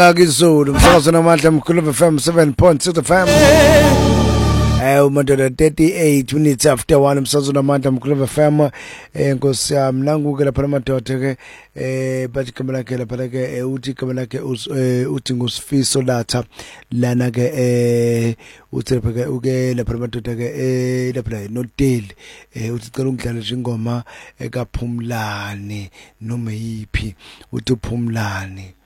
Akizulu msakazo namandla mkhulu FM 7.6 FM. Umandoda 38 minutes after 1 msakazo namandla mkhulu FM. Nkosi yami nanguke lapha amadoda ke bathi kamela ke lapha ke uthi kamela ke uthi ngusifiso latha lana ke uthi lapha ke uke lapha amadoda ke lapha noteli uthi cela ungidlale nje ingoma ekaphumlani noma yipi uthi uphumlani